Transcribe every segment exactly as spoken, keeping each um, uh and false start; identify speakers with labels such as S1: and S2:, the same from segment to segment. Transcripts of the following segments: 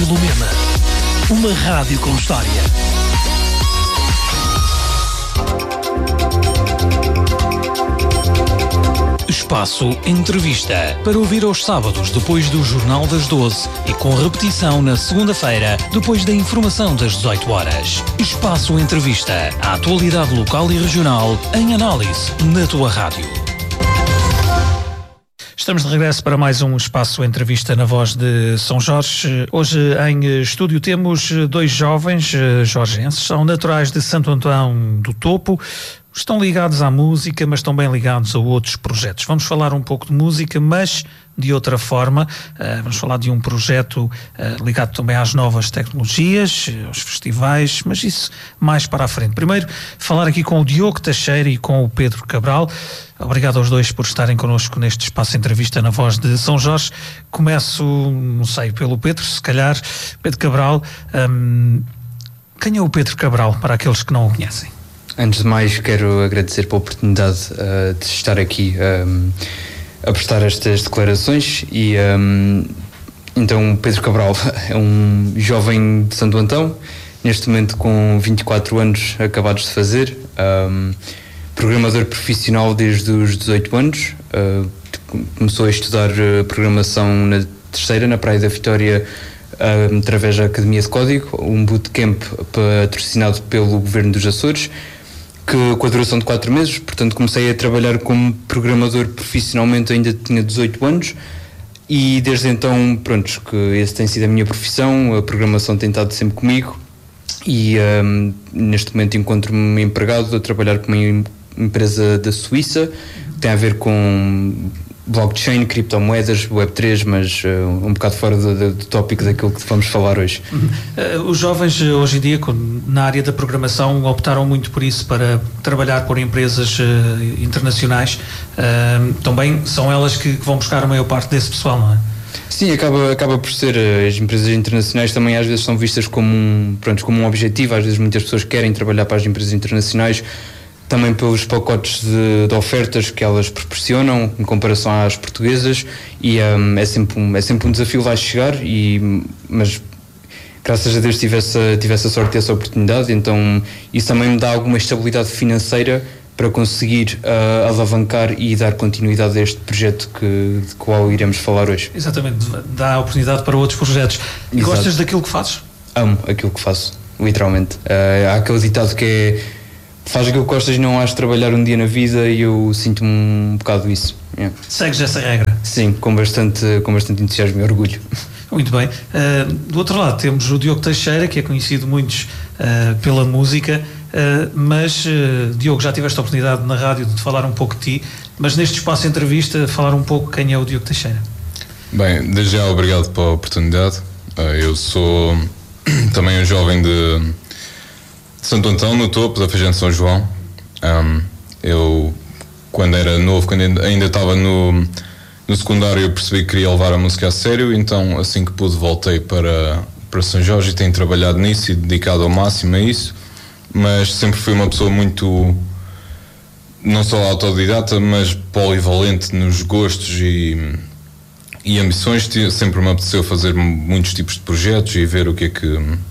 S1: Lumema. Uma rádio com história. Espaço Entrevista. Para ouvir aos sábados depois do Jornal das doze e com repetição na segunda-feira depois da informação das dezoito horas. Espaço Entrevista. A atualidade local e regional em análise na tua rádio. Estamos de regresso para mais um Espaço Entrevista na Voz de São Jorge. Hoje em estúdio temos dois jovens jorgenses, são naturais de Santo Antão do Topo, estão ligados à música, mas estão bem ligados a outros projetos. Vamos falar um pouco de música, mas de outra forma. Uh, vamos falar de um projeto uh, ligado também às novas tecnologias, aos festivais, mas isso mais para a frente. Primeiro, falar aqui com o Diogo Teixeira e com o Pedro Cabral. Obrigado aos dois por estarem connosco neste Espaço Entrevista na Voz de São Jorge. Começo, não sei, pelo Pedro, se calhar. Pedro Cabral, um, quem é o Pedro Cabral, para aqueles que não o conhecem?
S2: Antes de mais, quero agradecer pela oportunidade uh, de estar aqui um, a prestar estas declarações. E um, então, Pedro Cabral é um jovem de Santo Antão, neste momento com vinte e quatro anos acabados de fazer, um, programador profissional desde os dezoito anos, uh, começou a estudar uh, programação na terceira, na Praia da Vitória, uh, através da Academia de Código, um bootcamp patrocinado pelo Governo dos Açores, que, com a duração de quatro meses. Portanto, comecei a trabalhar como programador profissionalmente, ainda tinha dezoito anos, e desde então, pronto, que esse tem sido a minha profissão, a programação tem estado sempre comigo, e um, neste momento encontro-me empregado a trabalhar com uma empresa da Suíça, que tem a ver com blockchain, criptomoedas, web três, mas uh, um bocado fora do, do, do tópico daquilo que vamos falar hoje.
S1: Uh, os jovens hoje em dia, na área da programação, optaram muito por isso, para trabalhar por empresas uh, internacionais. Uh, também são elas que, que vão buscar a maior parte desse pessoal, não é?
S2: Sim, acaba, acaba por ser. As empresas internacionais também às vezes são vistas como um, pronto, como um objetivo. Às vezes muitas pessoas querem trabalhar para as empresas internacionais, também pelos pacotes de, de ofertas que elas proporcionam em comparação às portuguesas, e um, é, sempre um, é sempre um desafio lá chegar, e, mas graças a Deus tive essa, tive essa sorte e essa oportunidade. Então isso também me dá alguma estabilidade financeira para conseguir uh, alavancar e dar continuidade a este projeto que, de qual iremos falar hoje.
S1: Exatamente, dá oportunidade para outros projetos. E
S2: Exato.
S1: Gostas daquilo que fazes?
S2: Amo aquilo que faço, literalmente. Uh, há aquele ditado que é: faz aquilo que gostas e não has de trabalhar um dia na vida, e eu sinto-me um bocado isso. Yeah.
S1: Segues essa regra?
S2: Sim, com bastante, com bastante entusiasmo e orgulho.
S1: Muito bem. Uh, do outro lado temos o Diogo Teixeira, que é conhecido muitos uh, pela música, uh, mas uh, Diogo, já tiveste a oportunidade na rádio de falar um pouco de ti, mas neste espaço de entrevista falar um pouco quem é o Diogo Teixeira.
S3: Bem, desde já obrigado pela oportunidade. Uh, eu sou também um jovem de Santo Antão, no Topo, da Feijão de São João. Um, eu, quando era novo, quando ainda estava no, no secundário, eu percebi que queria levar a música a sério, então assim que pude voltei para, para São Jorge e tenho trabalhado nisso e dedicado ao máximo a isso, mas sempre fui uma pessoa muito, não só autodidata, mas polivalente nos gostos e, e ambições. Sempre me apeteceu fazer muitos tipos de projetos e ver o que é que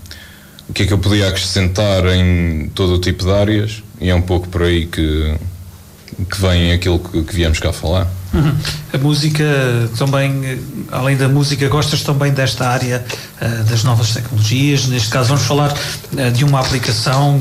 S3: o que é que eu podia acrescentar em todo o tipo de áreas, e é um pouco por aí que, que vem aquilo que, que viemos cá falar.
S1: Uhum. A música também, além da música, gostas também desta área uh, das novas tecnologias. Neste caso vamos falar uh, de uma aplicação,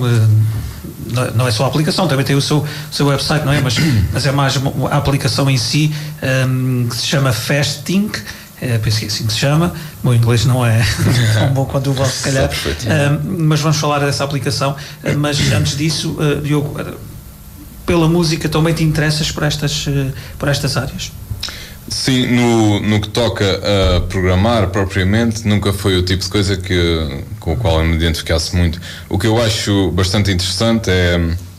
S1: uh, não é só a aplicação, também tem o seu, o seu website, não é? Mas, mas é mais a aplicação em si, um, que se chama Fasting. É, penso que é assim que se chama. O meu inglês não é tão bom quanto o vosso, se calhar. Uh, mas vamos falar dessa aplicação. Uh, mas antes disso, uh, Diogo, uh, pela música também te interessas por estas, uh, por estas áreas?
S3: Sim, no, no que toca a programar propriamente, nunca foi o tipo de coisa que, com o qual eu me identificasse muito. O que eu acho bastante interessante é,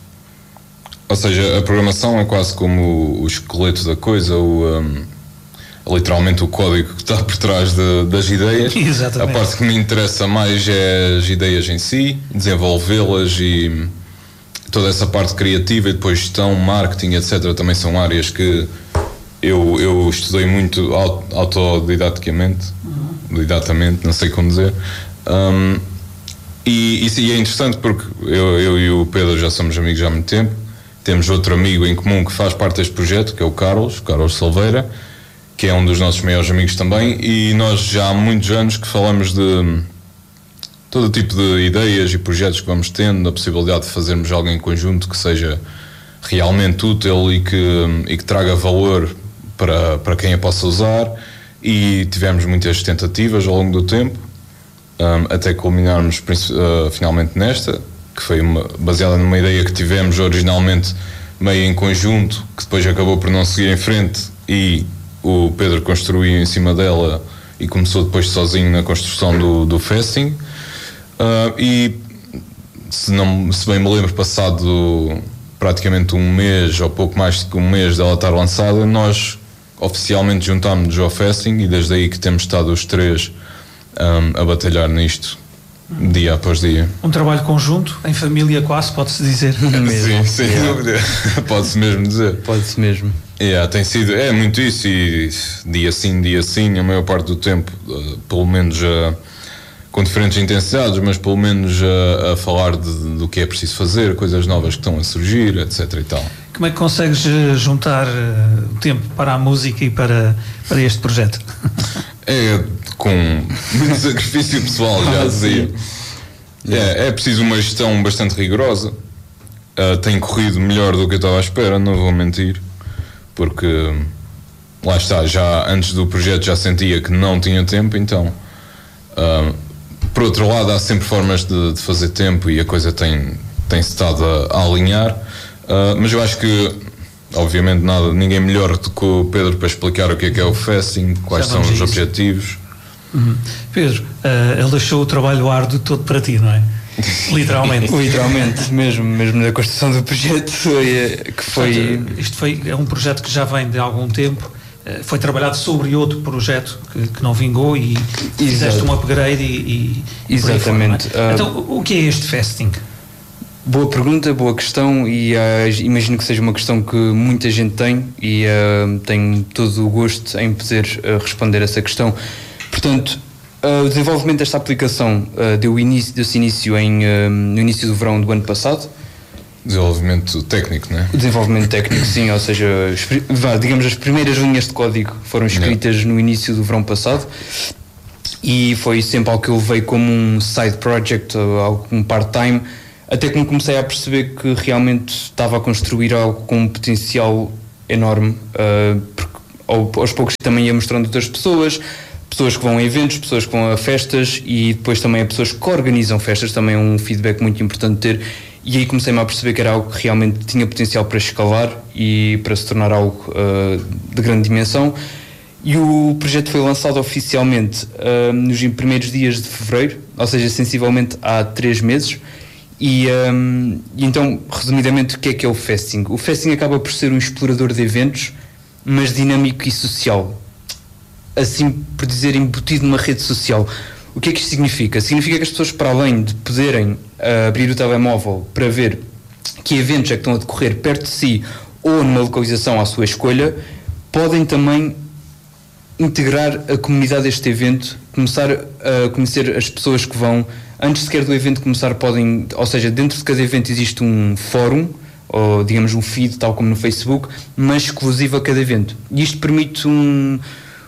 S3: ou seja, a programação é quase como o esqueleto da coisa, o, um, literalmente o código que está por trás de, das ideias.
S1: Exatamente.
S3: A parte que me interessa mais é as ideias em si, desenvolvê-las, e toda essa parte criativa, e depois gestão, marketing, etcétera também são áreas que eu, eu estudei muito autodidaticamente. Uhum. exatamente, não sei como dizer. Um, e, e é interessante porque eu, eu e o Pedro já somos amigos há muito tempo. Temos outro amigo em comum que faz parte deste projeto, que é o Carlos, Carlos Silveira, que é um dos nossos maiores amigos também, e nós já há muitos anos que falamos de todo tipo de ideias e projetos que vamos tendo, a possibilidade de fazermos algo em conjunto que seja realmente útil e que, e que traga valor para, para quem a possa usar, e tivemos muitas tentativas ao longo do tempo, um, até culminarmos uh, finalmente nesta, que foi uma, baseada numa ideia que tivemos originalmente meio em conjunto, que depois acabou por não seguir em frente, e o Pedro construiu em cima dela e começou depois sozinho na construção do, do Festing. Uh, e se, não, se bem me lembro, passado praticamente um mês ou pouco mais do que um mês dela estar lançada, nós oficialmente juntámos-nos ao Festing, e desde aí que temos estado os três um, a batalhar nisto dia após dia.
S1: Um trabalho conjunto, em família quase, pode-se dizer.
S3: Sim, sem yeah. dúvida. Pode-se mesmo dizer.
S2: Pode-se mesmo.
S3: Yeah, tem sido, é muito isso, e dia sim, dia sim, a maior parte do tempo, uh, pelo menos uh, com diferentes intensidades, mas pelo menos uh, a falar de, do que é preciso fazer, coisas novas que estão a surgir, etc e tal.
S1: Como é que consegues juntar uh, o tempo para a música e para, para este projeto?
S3: É com muito sacrifício pessoal, já ah, dizia. É, é preciso uma gestão bastante rigorosa. Uh, tem corrido melhor do que eu estava à espera, não vou mentir, porque lá está, já antes do projeto já sentia que não tinha tempo, então uh, por outro lado há sempre formas de, de fazer tempo, e a coisa tem, tem-se estado a, a alinhar, uh, mas eu acho que obviamente nada, ninguém melhor do que o Pedro para explicar o que é que é o Festing, quais são os objetivos.
S1: Uhum. Pedro, uh, ele deixou o trabalho árduo todo para ti, não é? Literalmente.
S2: Literalmente, mesmo, mesmo na construção do projeto, que foi...
S1: Portanto, isto foi, é um projeto que já vem de algum tempo, uh, foi trabalhado sobre outro projeto que, que não vingou, e fizeste um upgrade e... e
S2: Exatamente.
S1: Fora, é? uh, então, o que é este Festing?
S2: Boa pergunta, boa questão, e uh, imagino que seja uma questão que muita gente tem, e uh, tenho todo o gosto em poder uh, responder essa questão. Portanto, uh, o desenvolvimento desta aplicação uh, deu início, deu-se início em, uh, no início do verão do ano passado.
S3: Desenvolvimento técnico, não é?
S2: O desenvolvimento técnico, sim, ou seja, digamos, as primeiras linhas de código foram escritas não. no início do verão passado, e foi sempre algo que eu levei como um side project, algo um part-time, até que me comecei a perceber que realmente estava a construir algo com um potencial enorme, uh, porque aos poucos também ia mostrando outras pessoas, pessoas que vão a eventos, pessoas que vão a festas, e depois também a pessoas que organizam festas, também é um feedback muito importante ter, e aí comecei-me a perceber que era algo que realmente tinha potencial para escalar e para se tornar algo uh, de grande dimensão. E o projeto foi lançado oficialmente uh, nos primeiros dias de fevereiro, ou seja, sensivelmente há três meses. E, um, e então, resumidamente, o que é que é o Festing? O Festing acaba por ser um explorador de eventos, mas dinâmico e social, assim por dizer, embutido numa rede social. O que é que isto significa? Significa que as pessoas, para além de poderem uh, abrir o telemóvel para ver que eventos é que estão a decorrer perto de si ou numa localização à sua escolha, podem também integrar a comunidade deste evento, começar a conhecer as pessoas que vão. Antes sequer do evento começar, podem, ou seja, dentro de cada evento existe um fórum, ou digamos um feed, tal como no Facebook, mas exclusivo a cada evento. E isto permite um,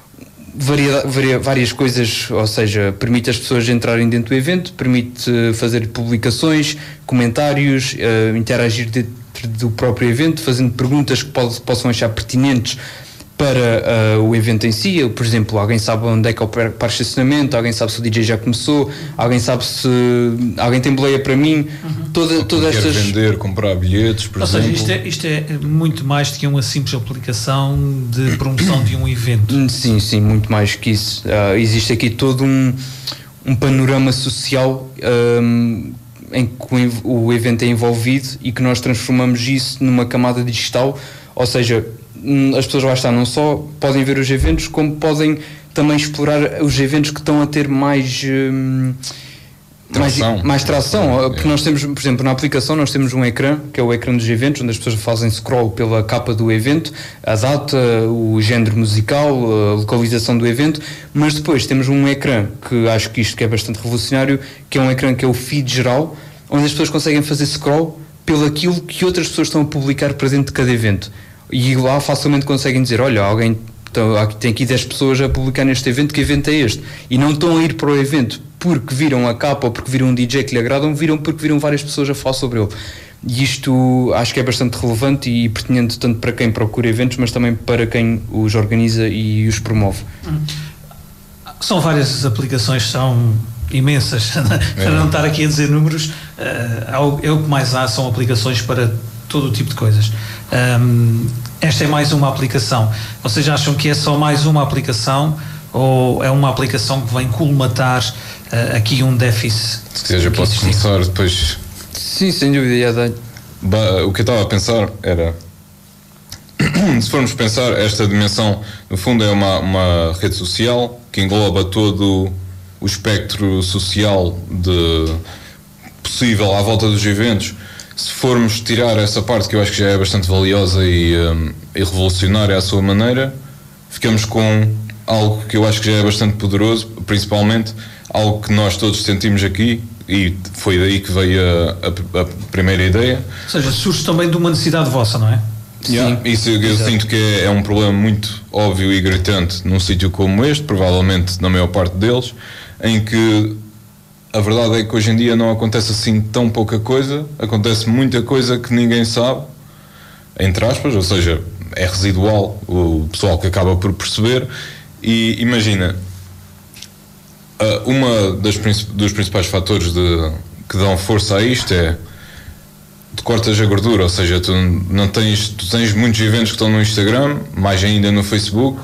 S2: varia, varia, várias coisas, ou seja, permite as pessoas entrarem dentro do evento, permite fazer publicações, comentários, uh, interagir dentro do próprio evento, fazendo perguntas que pode, possam achar pertinentes para uh, o evento em si. Por exemplo, alguém sabe onde é que é o parque de estacionamento, alguém sabe se o D J já começou, alguém sabe se alguém tem boleia para mim, uhum. toda, todas
S3: estas...
S2: Quer
S3: vender, comprar bilhetes, por
S1: Ou
S3: exemplo.
S1: seja, isto é, isto é muito mais do que uma simples aplicação de promoção de um evento.
S2: Sim, sim, muito mais que isso. Uh, existe aqui todo um, um panorama social um, em que o evento é envolvido e que nós transformamos isso numa camada digital, ou seja, as pessoas lá estão, não só podem ver os eventos, como podem também explorar os eventos que estão a ter mais hum,
S3: tração.
S2: Mais, mais tração, é. Porque nós temos, por exemplo, na aplicação nós temos um ecrã, que é o ecrã dos eventos, onde as pessoas fazem scroll pela capa do evento, a data, o género musical, a localização do evento, mas depois temos um ecrã, que acho que isto que é bastante revolucionário, que é um ecrã que é o feed geral, onde as pessoas conseguem fazer scroll pelo aquilo que outras pessoas estão a publicar para dentro de cada evento. E lá facilmente conseguem dizer, olha, alguém então, tem aqui dez pessoas a publicar neste evento, que evento é este? E não estão a ir para o evento porque viram a capa ou porque viram um D J que lhe agradam, viram porque viram várias pessoas a falar sobre ele. E isto acho que é bastante relevante e pertinente tanto para quem procura eventos, mas também para quem os organiza e os promove.
S1: Hum. São várias aplicações, são imensas, para é. não estar aqui a dizer números, uh, é o que mais há, são aplicações para todo o tipo de coisas. Um, esta é mais uma aplicação. Vocês acham que é só mais uma aplicação ou é uma aplicação que vem colmatar uh, aqui um déficit?
S3: Se quiser eu posso começar depois.
S2: Sim, sem dúvida.
S3: Bah, o que eu estava a pensar era, se formos pensar, esta dimensão no fundo é uma, uma rede social que engloba todo o espectro social de possível à volta dos eventos. Se formos tirar essa parte que eu acho que já é bastante valiosa e, um, e revolucionária à sua maneira, ficamos com algo que eu acho que já é bastante poderoso, principalmente algo que nós todos sentimos aqui, e foi daí que veio a, a, a primeira ideia.
S1: Ou seja, surge também de uma necessidade vossa, não é?
S3: Yeah, sim, isso eu exato. Sinto que é, é um problema muito óbvio e gritante num sítio como este, provavelmente na maior parte deles, em que a verdade é que hoje em dia não acontece assim tão pouca coisa, acontece muita coisa que ninguém sabe, entre aspas, ou seja, é residual o pessoal que acaba por perceber. E imagina, uma das dos principais fatores de, que dão força a isto é tu cortas a gordura, ou seja, tu não tens, tu tens muitos eventos que estão no Instagram, mais ainda no Facebook,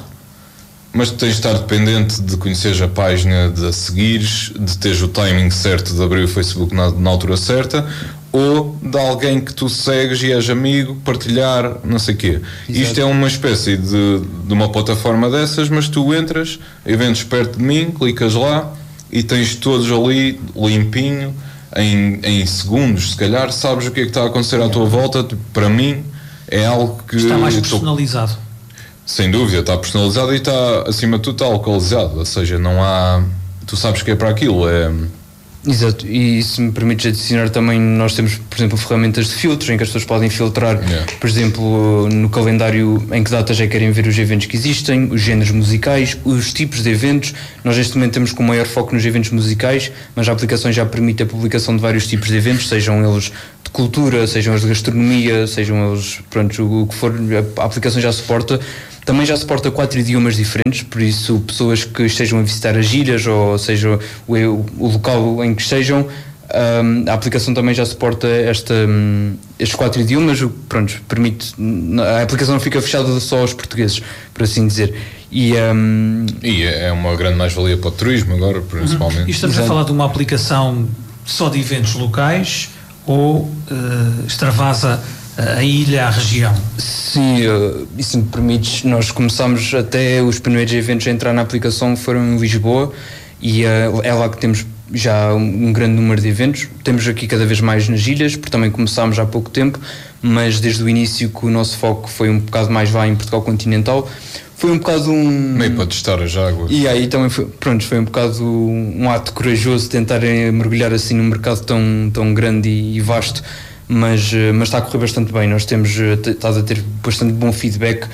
S3: mas tu tens de estar dependente de conheceres a página, de a seguires, de teres o timing certo de abrir o Facebook na, na altura certa, ou de alguém que tu segues e és amigo, partilhar, não sei o quê. Exato. Isto é uma espécie de, de uma plataforma dessas, mas tu entras, eventos perto de mim, clicas lá e tens todos ali, limpinho, em, em segundos, se calhar, sabes o que é que está a acontecer à tua volta. Para mim, é algo que...
S1: Está mais personalizado.
S3: Tô, sem dúvida, está personalizado e está, acima de tudo, está localizado. Ou seja, não há... Tu sabes que é para aquilo, é...
S2: Exato, e se me permites adicionar também, nós temos, por exemplo, ferramentas de filtros em que as pessoas podem filtrar, yeah. por exemplo, no calendário em que datas é que querem ver os eventos que existem, os géneros musicais, os tipos de eventos. Nós neste momento temos com maior foco nos eventos musicais, mas a aplicação já permite a publicação de vários tipos de eventos, sejam eles de cultura, sejam eles de gastronomia, sejam eles, pronto, o que for, a aplicação já suporta. Também já suporta quatro idiomas diferentes, por isso pessoas que estejam a visitar as ilhas ou seja o, o local em que estejam, um, a aplicação também já suporta esta, um, estes quatro idiomas, o que pronto, permite, a aplicação não fica fechada só aos portugueses, por assim dizer. E, um,
S3: e é uma grande mais-valia para o turismo agora, principalmente.
S1: Uhum. E estamos Exato. a falar de uma aplicação só de eventos locais ou uh, extravasa a ilha, a região?
S2: Sim, e se me permites, nós começámos até os primeiros eventos a entrar na aplicação foram em Lisboa e uh, é lá que temos já um, um grande número de eventos. Temos aqui cada vez mais nas ilhas, porque também começámos há pouco tempo, mas desde o início que o nosso foco foi um bocado mais lá em Portugal continental. Foi um bocado um...
S3: meio para testar as águas.
S2: E aí também foi, pronto, foi um bocado um ato corajoso tentar mergulhar assim num mercado tão, tão grande e, e vasto. Mas, mas está a correr bastante bem. Nós temos estado a ter bastante bom feedback,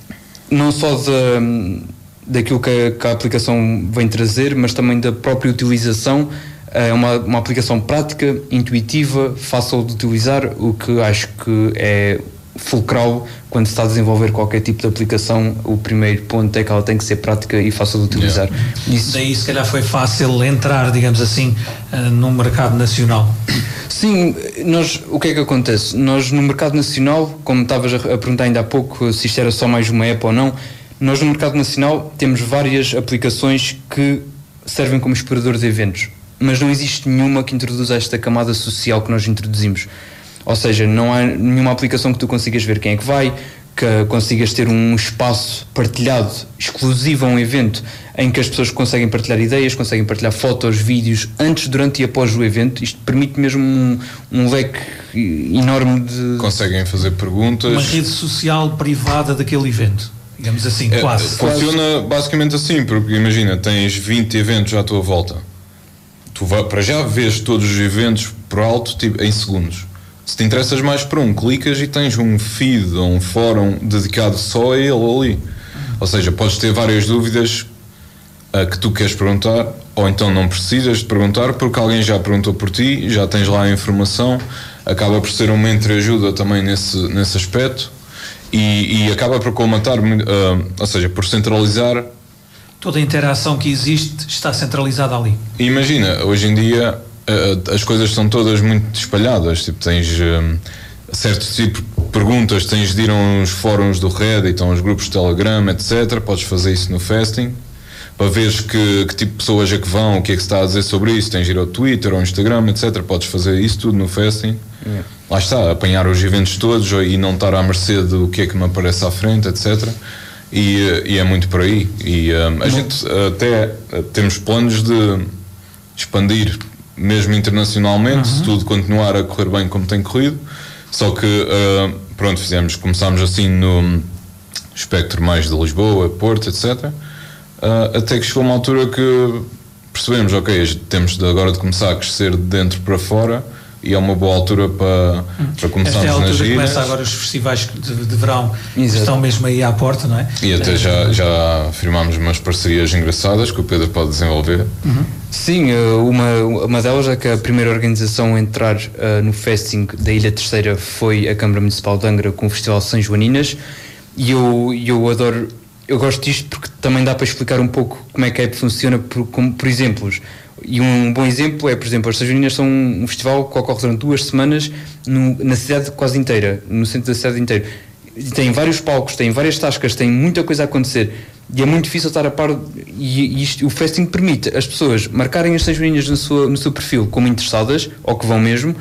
S2: não só da, daquilo que a, que a aplicação vem trazer, mas também da própria utilização. É uma, uma aplicação prática, intuitiva, fácil de utilizar, o que acho que é fulcral quando se está a desenvolver qualquer tipo de aplicação. O primeiro ponto é que ela tem que ser prática e fácil de utilizar.
S1: Yeah. Isso... Daí se calhar foi fácil entrar, digamos assim, uh, no mercado nacional.
S2: Sim, nós, o que é que acontece? Nós no mercado nacional, como estavas a, a perguntar ainda há pouco se isto era só mais uma app ou não, nós no mercado nacional temos várias aplicações que servem como explorador de eventos, mas não existe nenhuma que introduza esta camada social que nós introduzimos. Ou seja, não há nenhuma aplicação que tu consigas ver quem é que vai, que consigas ter um espaço partilhado, exclusivo a um evento, em que as pessoas conseguem partilhar ideias, conseguem partilhar fotos, vídeos, antes, durante e após o evento. Isto permite mesmo um, um leque enorme de...
S3: Conseguem fazer perguntas.
S1: Uma rede social privada daquele evento, digamos assim,
S3: é,
S1: quase.
S3: Funciona
S1: quase.
S3: basicamente assim, porque imagina, tens vinte eventos à tua volta. Tu vai, para já vês todos os eventos por alto, tipo, em segundos. Se te interessas mais por um, clicas e tens um feed ou um fórum dedicado só a ele ali. Ou seja, podes ter várias dúvidas uh, que tu queres perguntar, ou então não precisas de perguntar porque alguém já perguntou por ti, já tens lá a informação. Acaba por ser uma entreajuda também nesse, nesse aspecto e, e acaba por colmatar, uh, ou seja, por centralizar.
S1: Toda a interação que existe está centralizada ali.
S3: Imagina, hoje em dia uh, as coisas estão todas muito espalhadas. Tipo, tens um, certos tipos de perguntas, tens de ir a uns fóruns do Reddit, a uns grupos de Telegram, etcétera. Podes fazer isso no Fasting para veres que, que tipo de pessoas é que vão, o que é que se está a dizer sobre isso. Tens de ir ao Twitter, ao Instagram, etcétera. Podes fazer isso tudo no Fasting. Yeah. Lá está, apanhar os eventos todos e não estar à mercê do que é que me aparece à frente, etcétera. E, e é muito por aí. E um, a gente até temos planos de expandir mesmo internacionalmente, uhum. se tudo continuar a correr bem como tem corrido. Só que uh, pronto, fizemos, começámos assim no espectro mais de Lisboa, Porto, etcétera. Uh, até que chegou uma altura que percebemos, ok, temos de agora de começar a crescer de dentro para fora. E é uma boa altura para, hum. para começarmos
S1: nas giras. Esta é a altura que começa
S3: giras.
S1: Agora os festivais de, de verão.
S2: Exato.
S1: Estão mesmo aí à porta, não é?
S3: E até é. já, já firmámos umas parcerias engraçadas que o Pedro pode desenvolver.
S2: Uhum. Sim, uma, uma delas é que a primeira organização a entrar uh, no Fasting da Ilha Terceira foi a Câmara Municipal de Angra com o Festival São Joaninas, e eu, eu adoro, eu gosto disto porque também dá para explicar um pouco como é que a app funciona por, como, por exemplos. E um bom exemplo é, por exemplo, as São Joaninas são um festival que ocorre durante duas semanas no, na cidade quase inteira, no centro da cidade inteira. Tem vários palcos, tem várias tascas, tem muita coisa a acontecer e é muito difícil estar a par. E, e isto, o Fasting permite as pessoas marcarem as São Joaninas no seu, no seu perfil como interessadas, ou que vão mesmo,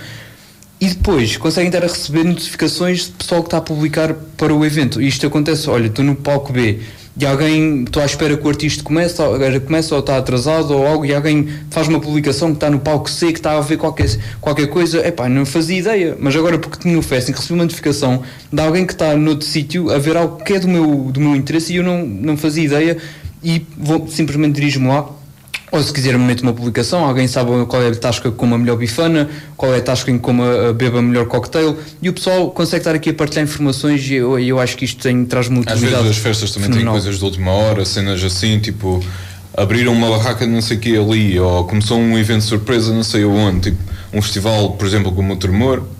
S2: e depois conseguem estar a receber notificações de pessoal que está a publicar para o evento. E isto acontece, olha, estou no palco B e alguém, estou à espera que o artista comece, comece ou está atrasado ou algo, e alguém faz uma publicação que está no palco C, que está a ver qualquer, qualquer coisa, epá, não fazia ideia, mas agora porque tinha o Fasting, recebi uma notificação de alguém que está noutro sítio a ver algo que é do meu, do meu interesse e eu não, não fazia ideia, e vou, simplesmente dirijo-me lá. Ou se quiser meter uma publicação, alguém sabe qual é a tasca que come a melhor bifana, qual é a tasca em que come a, bebe a melhor cocktail, e o pessoal consegue estar aqui a partilhar informações, e eu, eu acho que isto tem, traz uma utilidade.
S3: Às vezes as festas também fenomenal. Têm coisas de última hora, cenas assim, tipo, abriram uma barraca de não sei o que ali, ou começou um evento surpresa não sei onde, tipo, um festival, por exemplo, como o Tremor, uhum.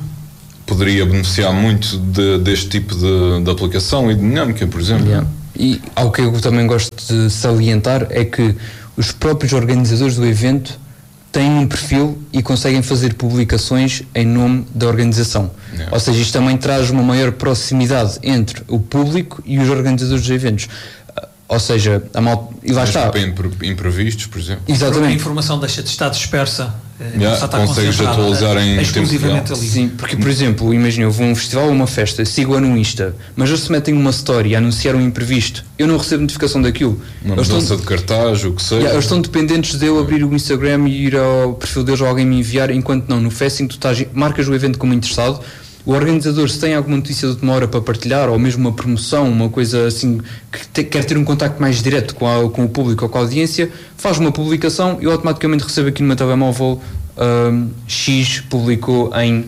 S3: poderia beneficiar muito de, deste tipo de, de aplicação e de dinâmica, por exemplo.
S2: Yeah. E algo que eu também gosto de salientar é que os próprios organizadores do evento têm um perfil e conseguem fazer publicações em nome da organização. Yeah. Ou seja, isto também traz uma maior proximidade entre o público e os organizadores dos eventos. Ou seja, a mal... e lá
S3: Mas
S2: está.
S3: Para imprevistos, por exemplo.
S1: Exatamente. A informação deixa de estar dispersa.
S3: Yeah, está consegues atualizar em
S1: exclusivamente
S3: tempo
S1: ali.
S2: Sim, porque, por exemplo, imagina, eu vou a um festival ou uma festa, sigo-a no Insta, mas eles se metem uma story a anunciar um imprevisto, eu não recebo notificação daquilo.
S3: Uma mudança estão... de cartaz, o que seja.
S2: Yeah, eles estão dependentes de eu abrir o Instagram e ir ao perfil deles ou alguém me enviar, enquanto não, no Fasting tu estás, marcas o evento como interessado. O organizador, se tem alguma notícia de última hora para partilhar, ou mesmo uma promoção, uma coisa assim, que te, quer ter um contacto mais direto com, a, com o público ou com a audiência, faz uma publicação e eu automaticamente recebo aqui no meu telemóvel um, X publicou em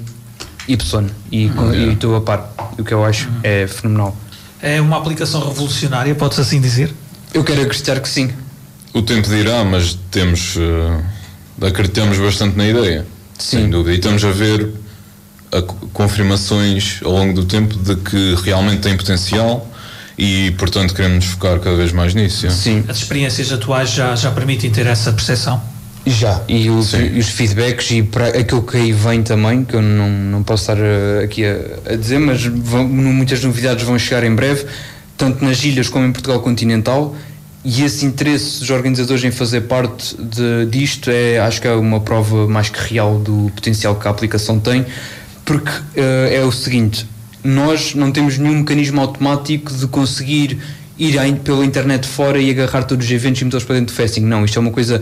S2: Y e uhum. estou a par, o que eu acho uhum. é fenomenal.
S1: É uma aplicação revolucionária, pode-se assim dizer?
S2: Eu quero acreditar que sim.
S3: O tempo dirá, mas temos uh, acreditamos bastante na ideia, sim. sem dúvida, e estamos a ver a confirmações ao longo do tempo de que realmente tem potencial e, portanto, queremos focar cada vez mais nisso.
S1: Sim. As experiências atuais já, já permitem ter essa percepção?
S2: Já, e os, e os feedbacks e para aquilo que aí vem também, que eu não, não posso estar aqui a, a dizer, mas vão, muitas novidades vão chegar em breve, tanto nas ilhas como em Portugal continental, e esse interesse dos organizadores em fazer parte de, disto é, acho que é uma prova mais que real do potencial que a aplicação tem. Porque uh, é o seguinte, nós não temos nenhum mecanismo automático de conseguir ir pela internet fora e agarrar todos os eventos e metê-los para dentro do Fasting. Não, isto é uma coisa,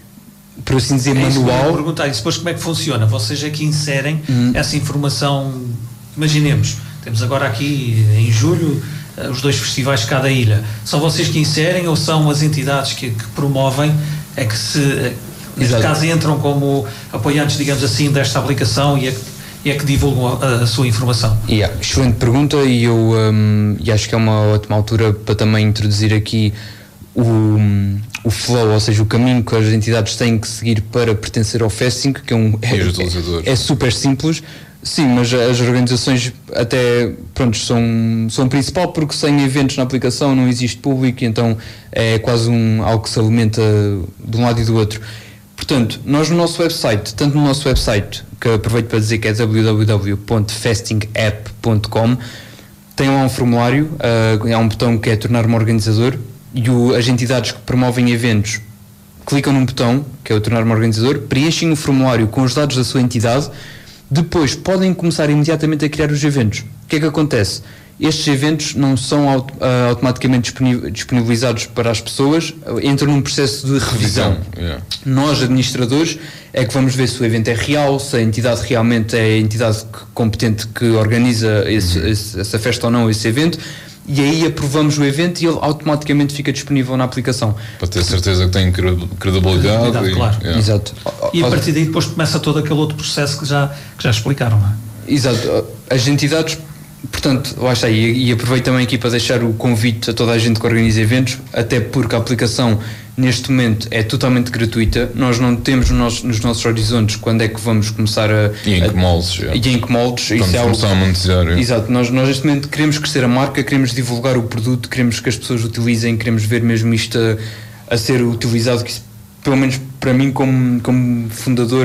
S2: por assim dizer,
S1: é isso
S2: manual.
S1: Que eu perguntar, e depois como é que funciona? Vocês aqui inserem hum. essa informação, imaginemos, temos agora aqui em julho os dois festivais de cada ilha. São vocês que inserem ou são as entidades que, que promovem, é que se, neste Exato. caso, entram como apoiantes, digamos assim, desta aplicação e é que, e é que divulgam a, a sua informação?
S2: Yeah, excelente pergunta, e eu um, e acho que é uma ótima altura para também introduzir aqui o, um, o flow, ou seja, o caminho que as entidades têm que seguir para pertencer ao Fasting, que é, um, é, é super simples. Sim, mas as organizações até, pronto, são, são principal, porque sem eventos na aplicação não existe público, então é quase um, algo que se alimenta de um lado e do outro. Portanto, nós no nosso website, tanto no nosso website, que aproveito para dizer que é w w w ponto fasting app ponto com, tem lá um formulário, uh, há um botão que é tornar-me organizador, e o, as entidades que promovem eventos clicam num botão, que é o tornar-me organizador, preenchem o formulário com os dados da sua entidade. Depois podem começar imediatamente a criar os eventos. O que é que acontece? Estes eventos não são auto, uh, automaticamente disponibilizados para as pessoas, entram num processo de revisão. Yeah. Nós, administradores, é que vamos ver se o evento é real, se a entidade realmente é a entidade competente que organiza esse, uhum. esse, essa festa ou não, esse evento, e aí aprovamos o evento e ele automaticamente fica disponível na aplicação.
S3: Para ter certeza que tem credibilidade.
S1: credibilidade e, claro.
S3: Yeah.
S2: Exato.
S1: E a partir daí depois começa todo aquele outro processo que já, que já explicaram, não é?
S2: Exato. As entidades, portanto, lá está, e, e aproveito também aqui para deixar o convite a toda a gente que organiza eventos, até porque a aplicação neste momento é totalmente gratuita. Nós não temos nos, nos nossos horizontes quando é que vamos começar a...
S3: E em que moldes.
S2: Já. E em que moldes.
S3: Vamos
S2: é
S3: começar
S2: algo,
S3: a monetizar. É.
S2: Exato. Nós, nós neste momento queremos crescer a marca, queremos divulgar o produto, queremos que as pessoas utilizem, queremos ver mesmo isto a, a ser utilizado, que pelo menos para mim como, como fundador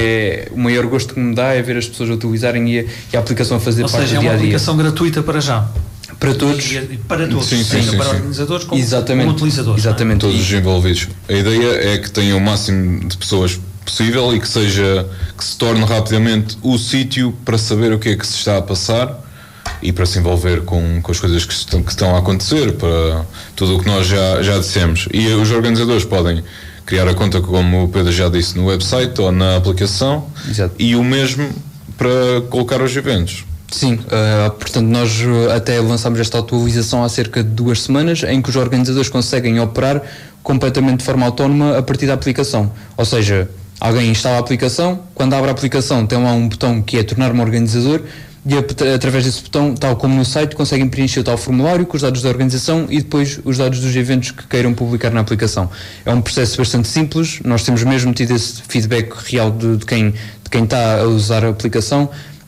S2: é o maior gosto que me dá é ver as pessoas a utilizarem e a, e a aplicação a fazer
S1: Ou
S2: parte
S1: seja,
S2: do dia a dia.
S1: é uma aplicação gratuita para já.
S2: Para todos.
S1: E, e para todos,
S3: sim,
S1: seja
S3: sim,
S1: para
S3: sim.
S1: organizadores como,
S2: Exatamente.
S1: como utilizadores.
S2: Exatamente.
S3: Todos os envolvidos. A ideia é que tenha o máximo de pessoas possível e que seja, que se torne rapidamente o sítio para saber o que é que se está a passar e para se envolver com, com as coisas que estão, que estão a acontecer, para tudo o que nós já, já dissemos. E os organizadores podem criar a conta, como o Pedro já disse, no website ou na aplicação.
S2: Exato.
S3: E o mesmo para colocar os eventos.
S2: Sim, uh, portanto nós até lançámos esta atualização há cerca de duas semanas, em que os organizadores conseguem operar completamente de forma autónoma a partir da aplicação. Ou seja, alguém instala a aplicação, quando abre a aplicação tem lá um botão que é tornar-me organizador, e a, através desse botão, tal como no site, conseguem preencher o tal formulário com os dados da organização e depois os dados dos eventos que queiram publicar na aplicação. É um processo bastante simples, nós temos mesmo tido esse feedback real de, de, quem, de quem está a usar a aplicação.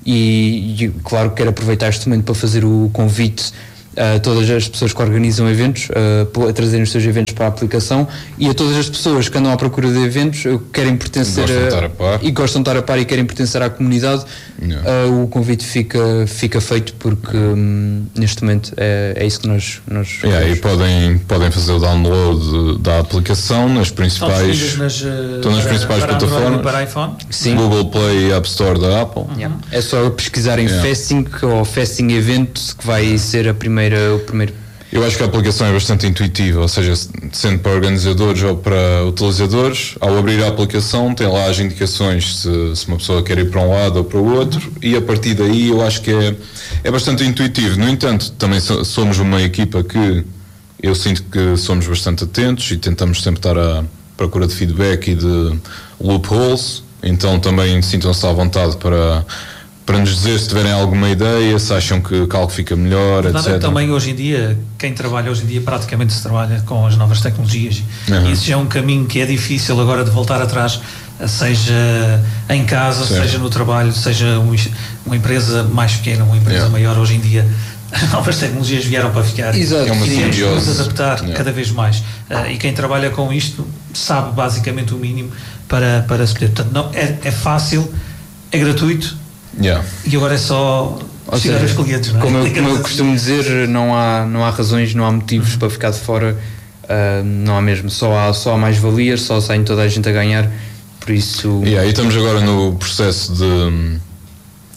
S2: E, e claro que quero aproveitar este momento para fazer o convite a todas as pessoas que organizam eventos a, a trazerem os seus eventos para a aplicação, e a todas as pessoas que andam à procura de eventos, querem pertencer
S3: gostam
S2: a,
S3: a
S2: e gostam de estar a par e querem pertencer à comunidade. Yeah. Uh, o convite fica, fica feito porque um, neste momento é, é isso que nós, nós
S3: yeah, e podem, podem fazer o download da aplicação nas principais,
S1: estão nas,
S3: estão nas
S1: para,
S3: principais
S1: para
S3: plataformas,
S1: para iPhone.
S2: Sim.
S3: Google Play e App Store da Apple.
S2: Yeah. É só pesquisarem
S3: yeah.
S2: Fasting ou Fasting Event, que vai ser a primeira o primeiro.
S3: Eu acho que a aplicação é bastante intuitiva, ou seja, sendo para organizadores ou para utilizadores, ao abrir a aplicação tem lá as indicações se, se uma pessoa quer ir para um lado ou para o outro, e a partir daí eu acho que é, é bastante intuitivo. No entanto, também so, somos uma equipa que eu sinto que somos bastante atentos e tentamos sempre estar à procura de feedback e de loopholes, então também sintam-se à vontade para... para nos dizer se tiverem alguma ideia, se acham que, que algo fica melhor, etcétera.
S1: É também hoje em dia, quem trabalha hoje em dia praticamente se trabalha com as novas tecnologias. Uhum. E isso já é um caminho que é difícil agora de voltar atrás, seja em casa, certo. Seja no trabalho, seja um, uma empresa mais pequena, uma empresa yeah. maior. Hoje em dia as novas tecnologias vieram para ficar.
S2: Exato.
S1: É uma e temos que nos adaptar
S3: yeah.
S1: cada vez mais. Uh, e quem trabalha com isto sabe basicamente o mínimo para, para se poder. Portanto, não, é, é fácil, é gratuito.
S3: Yeah.
S1: E agora é só
S2: Ou
S1: chegar
S2: seja,
S1: aos clientes, não é?
S2: Como eu, como eu costumo dizer, não há, não há razões, não há motivos uhum. para ficar de fora, uh, não há mesmo, só há, só há mais-valias, só saem toda a gente a ganhar, por isso...
S3: Yeah, e estamos agora no processo de,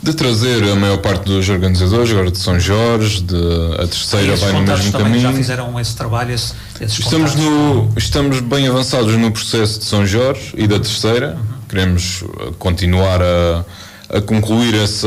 S3: de trazer a maior parte dos organizadores, agora de São Jorge, de, a terceira vai no mesmo caminho.
S1: Já fizeram esse trabalho, esse, esses
S3: estamos, no, estamos bem avançados no processo de São Jorge e da terceira. Uhum. Queremos continuar a, a concluir essa,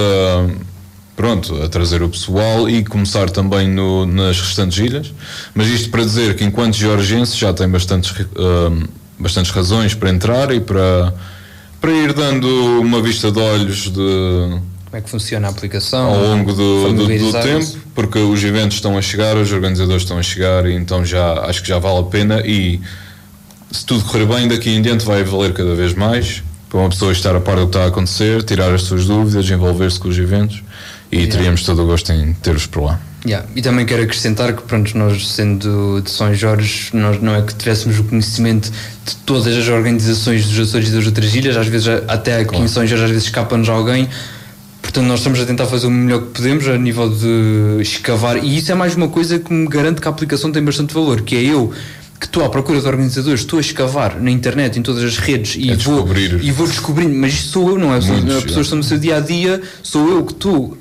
S3: pronto, a trazer o pessoal e começar também no, nas restantes ilhas. Mas isto para dizer que enquanto georgiense já tem bastantes, uh, bastantes razões para entrar e para, para ir dando uma vista de olhos de
S2: como é que funciona a aplicação
S3: ao longo do, do, do tempo, porque os eventos estão a chegar, os organizadores estão a chegar, e então já acho que já vale a pena, e se tudo correr bem daqui em diante vai valer cada vez mais para uma pessoa estar a par do que está a acontecer, tirar as suas dúvidas, envolver-se com os eventos, e yeah. teríamos todo o gosto em ter-os por lá.
S2: Yeah. E também quero acrescentar que, pronto, nós sendo de São Jorge, nós não é que tivéssemos o conhecimento de todas as organizações dos Açores e das outras ilhas, às vezes até aqui claro. Em São Jorge às vezes escapa-nos alguém. Portanto, nós estamos a tentar fazer o melhor que podemos a nível de escavar, e isso é mais uma coisa que me garante que a aplicação tem bastante valor, que é eu, que estou à procura de organizadores, estou a escavar na internet, em todas as redes, e,
S3: é
S2: vou, e vou descobrindo, mas isto sou eu, não é? Muitos, as pessoas estão no seu dia-a-dia, sou eu que estou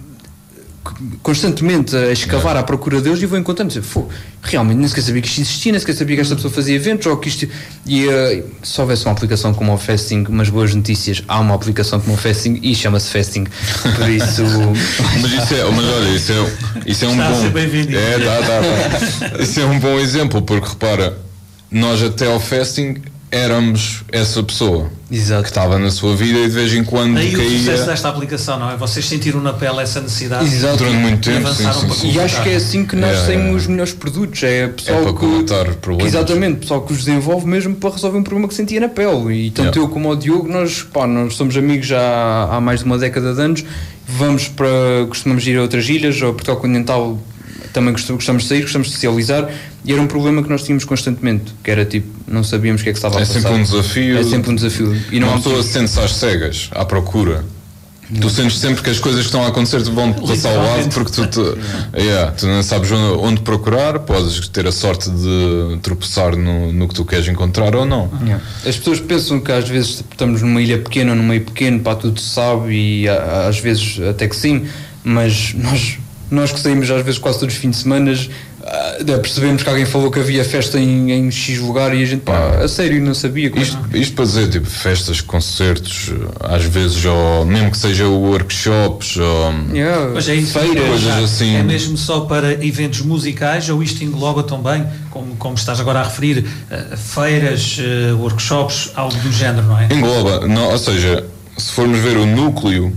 S2: constantemente a escavar yeah. à procura deles e vou encontrando, dizer, realmente nem sequer sabia que isto existia, nem sequer sabia que esta pessoa fazia eventos, ou que isto, e uh, se houvesse uma aplicação como o Fasting, umas boas notícias, há uma aplicação como o Fasting e chama-se Fasting, por isso
S3: mas isso é, mas olha, isso é, isso é um
S1: Está
S3: bom
S1: a ser bem-vindo.
S3: É, tá, tá, tá. Isso é um bom exemplo, porque repara, nós até ao Fasting éramos essa pessoa.
S2: Exato.
S3: Que estava na sua vida e de vez em quando
S1: aí
S3: caía.
S1: O sucesso desta aplicação, não é? Vocês sentiram na pele essa necessidade.
S2: Exato.
S3: Durante muito tempo, sim, sim, sim.
S2: E acho que é assim que nós
S3: é,
S2: temos
S3: é.
S2: os melhores produtos, é pessoal
S3: é para
S2: que,
S3: comentar problemas.
S2: exatamente, pessoal que os desenvolve mesmo para resolver um problema que sentia na pele, e tanto yeah. eu como o Diogo, nós, pá, nós somos amigos já há mais de uma década de anos, vamos para, costumamos ir a outras ilhas, ao Portugal Continental também gostamos de sair, gostamos de socializar, e era um problema que nós tínhamos constantemente, que era tipo, não sabíamos o que é que estava
S3: é
S2: a passar.
S3: É sempre um desafio.
S2: É sempre um desafio.
S3: E não, uma pessoa sente-se às cegas, à procura. Não. Tu sentes sempre que as coisas que estão a acontecer te vão passar ao lado, porque tu, te, yeah, tu não sabes onde procurar, podes ter a sorte de tropeçar no, no que tu queres encontrar ou não.
S2: Yeah. As pessoas pensam que às vezes estamos numa ilha pequena ou num meio pequeno, pá, tudo se sabe, e às vezes até que sim, mas nós... Nós que saímos às vezes quase todos os fins de semana, uh, percebemos que alguém falou que havia festa em, em X lugar e a gente, pá, a sério, não sabia. Como
S3: isto, isto para dizer, tipo, festas, concertos, às vezes, ou mesmo que seja workshops, ou
S2: yeah,
S1: mas é isso,
S3: feiras,
S1: é,
S3: coisas assim.
S1: É mesmo só para eventos musicais, ou isto engloba também, como, como estás agora a referir, uh, feiras, uh, workshops, algo do género, não é?
S3: Engloba, não, ou seja, se formos ver o núcleo,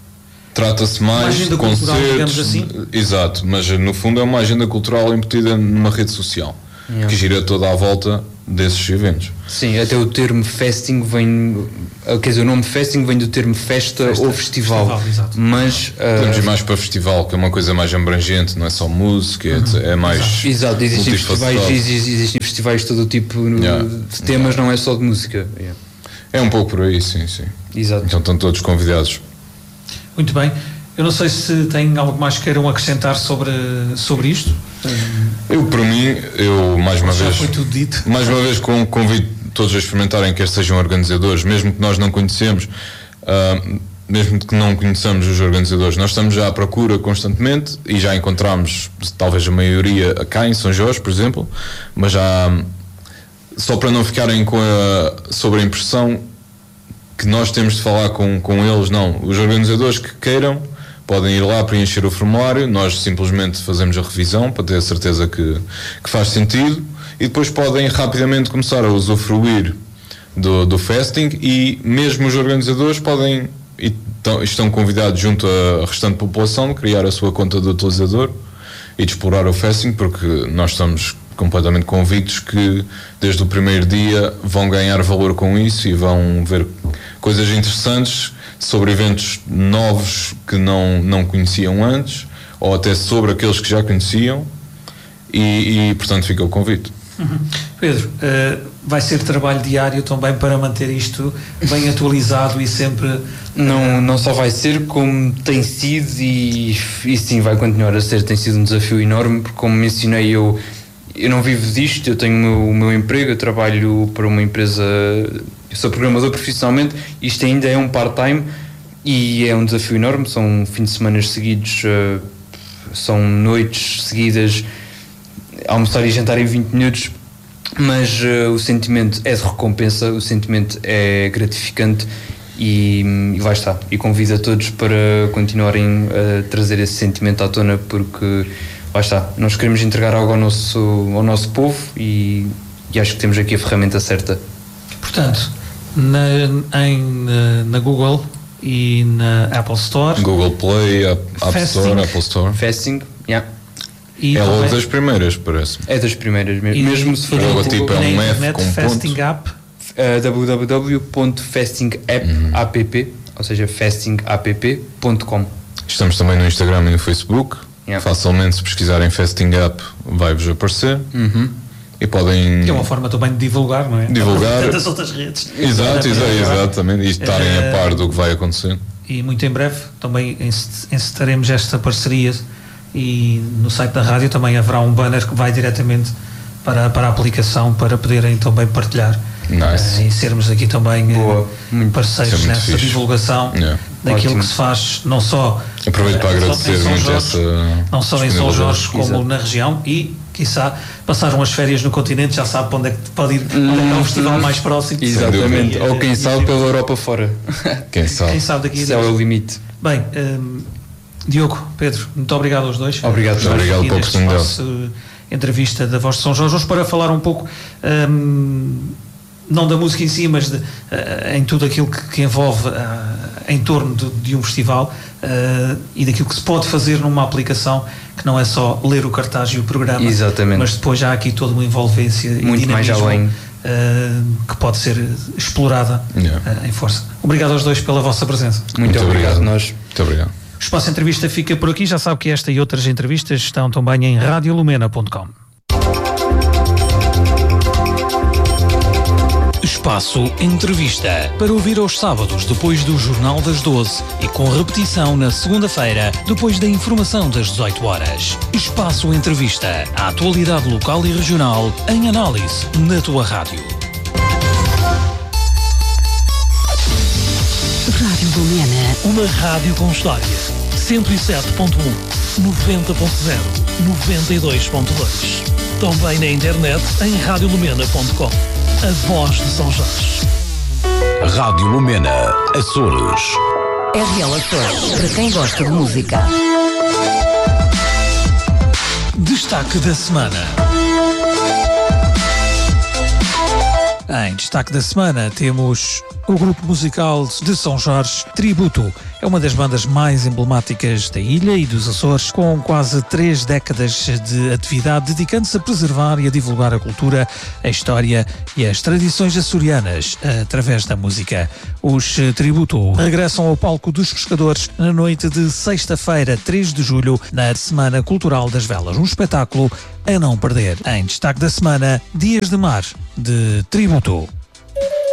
S3: trata-se mais de concertos,
S1: assim?
S3: Exato, mas no fundo é uma agenda cultural embutida numa rede social, yeah. que gira toda à volta desses eventos.
S2: Sim, até o termo festing vem, quer dizer, o nome festing vem do termo festa, festa ou festival, festival mas
S3: podemos uh, ir mais para festival, que é uma coisa mais abrangente, não é só música, uhum. é mais
S2: exato, existem festivais, existem festivais de todo o tipo yeah. de temas, yeah. não é só de música. Yeah.
S3: É um pouco por aí, sim, sim.
S2: Exato.
S3: Então estão todos convidados.
S1: Muito bem. Eu não sei se tem algo mais que queiram acrescentar sobre, sobre isto.
S3: Eu, por mim, eu mais uma
S1: Já
S3: vez.
S1: foi tudo dito.
S3: Mais uma vez convido todos a experimentarem, quer sejam organizadores, mesmo que nós não conhecemos, uh, mesmo que não conheçamos os organizadores, nós estamos já à procura constantemente e já encontramos, talvez a maioria cá em São Jorge, por exemplo, mas já, só para não ficarem com a sobreimpressão que nós temos de falar com, com eles, não. Os organizadores que queiram podem ir lá preencher o formulário, nós simplesmente fazemos a revisão para ter a certeza que, que faz sentido, e depois podem rapidamente começar a usufruir do, do fasting, e mesmo os organizadores podem, e estão convidados junto à restante população, de criar a sua conta de utilizador e de explorar o fasting, porque nós estamos completamente convictos que desde o primeiro dia vão ganhar valor com isso e vão ver coisas interessantes sobre eventos novos que não, não conheciam antes, ou até sobre aqueles que já conheciam, e, e portanto fica o convite.
S1: Uhum. Pedro, uh, vai ser trabalho diário também para manter isto bem atualizado e sempre...
S2: Não, não só vai ser, como tem sido, e, e sim, vai continuar a ser, tem sido um desafio enorme, porque como mencionei, eu Eu não vivo disto, eu tenho o meu, o meu emprego, eu trabalho para uma empresa, eu sou programador profissionalmente, isto ainda é um part-time, e é um desafio enorme, são fins de semana seguidos, uh, são noites seguidas, almoçar e jantar em vinte minutos, mas uh, o sentimento é de recompensa, o sentimento é gratificante e, e vai estar. E convido a todos para continuarem a trazer esse sentimento à tona, porque vai estar. Nós queremos entregar algo ao nosso, ao nosso povo e, e acho que temos aqui a ferramenta certa.
S1: Portanto, na, em, na, na Google e na Apple Store,
S3: Google Play, App, App Store, Apple Store.
S2: Fasting, yeah.
S1: E
S3: é
S1: também,
S3: logo das primeiras, parece.
S2: É das primeiras mesmo.
S1: E,
S2: mesmo se for
S3: o logotipo é um F com
S1: Fasting
S3: ponto.
S1: App.
S2: Uh, w w w ponto fasting app, uhum. ou seja, fasting app ponto com.
S3: Estamos também no Instagram e no Facebook.
S2: Yeah.
S3: Facilmente, se pesquisarem Fasting App, vai-vos aparecer.
S2: Uhum.
S3: E podem.
S1: Que é uma forma também de divulgar, não é?
S3: Divulgar.
S1: Das outras redes.
S3: Exato, exato, exatamente. E estarem uh, a par do que vai acontecer.
S1: E muito em breve também encetaremos esta parceria. E no site da rádio também haverá um banner que vai diretamente para, para a aplicação, para poderem também partilhar.
S3: Nice.
S1: Uh, e sermos aqui também
S2: Boa,
S1: muito parceiros nessa
S3: fixe.
S1: divulgação, yeah. daquilo Ótimo. Que se faz, não só
S3: aproveito uh, para agradecer muito
S1: Jorge,
S3: essa
S1: não só em São Jorge como
S2: Exato.
S1: Na região, e quiçá passar umas férias no continente, já sabe para onde é que pode ir, hum, onde é que é o festival mais próximo.
S2: Exatamente, ou quem sabe pela Europa fora.
S3: Quem sabe,
S1: quem sabe daqui a
S2: Céu é o limite.
S1: Bem, um, Diogo, Pedro, muito obrigado aos dois.
S2: Obrigado,
S3: muito obrigado pela oportunidade.
S1: Uh, entrevista da Voz de São Jorge, hoje para falar um pouco um, não da música em si, mas de, uh, em tudo aquilo que, que envolve uh, em torno de, de um festival uh, e daquilo que se pode fazer numa aplicação, que não é só ler o cartaz e o programa.
S2: Exatamente.
S1: Mas depois já há aqui toda uma envolvência
S2: muito
S1: e
S2: mais além
S1: uh, que pode ser explorada
S3: yeah.
S1: uh, em força. Obrigado aos dois pela vossa presença.
S2: Muito,
S3: muito
S2: obrigado.
S3: obrigado.
S2: Nós.
S3: Muito obrigado.
S1: O Espaço Entrevista fica por aqui. Já sabe que esta e outras entrevistas estão também em radio lumena ponto com. Espaço Entrevista, para ouvir aos sábados depois do Jornal das doze e com repetição na segunda-feira depois da informação das dezoito horas. Espaço Entrevista, a atualidade local e regional em análise na tua rádio.
S4: Rádio Lumena.
S1: Uma rádio com história. cento e sete ponto um, noventa ponto zero, noventa e dois ponto dois. Também na internet em radio lumena ponto com. A voz de São Jorge.
S5: Rádio Lumena, Açores.
S4: R L Açores, para quem gosta de música.
S1: Destaque da semana. Em destaque da semana temos o grupo musical de São Jorge, Tributo. É uma das bandas mais emblemáticas da ilha e dos Açores, com quase três décadas de atividade, dedicando-se a preservar e a divulgar a cultura, a história e as tradições açorianas através da música. Os Tributo regressam ao palco dos pescadores na noite de sexta-feira, três de julho, na Semana Cultural das Velas. Um espetáculo a não perder. Em destaque da semana, Dias de Mar, de Tributo.